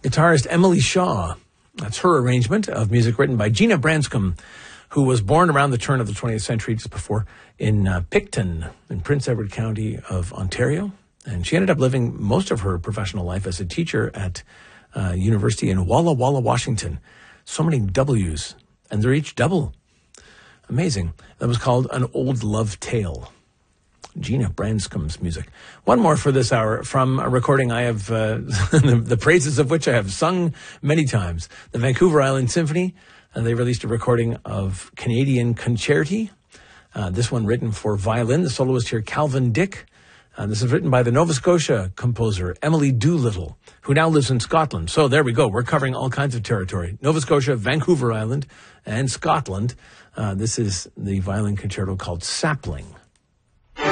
Guitarist Emily Shaw. That's her arrangement of music written by Gina Branscombe, who was born around the turn of the 20th century, just before, in Picton, in Prince Edward County of Ontario. And she ended up living most of her professional life as a teacher at university in Walla Walla, Washington. So many W's, and they're each double. Amazing. That was called An Old Love Tale. Gina Branscombe's music. One more for this hour from a recording I have, the praises of which I have sung many times. The Vancouver Island Symphony. They released a recording of Canadian Concerti. This one written for violin. The soloist here, Calvin Dick. This is written by the Nova Scotia composer, Emily Doolittle, who now lives in Scotland. So there we go. We're covering all kinds of territory. Nova Scotia, Vancouver Island, and Scotland. This is the violin concerto called Sapling.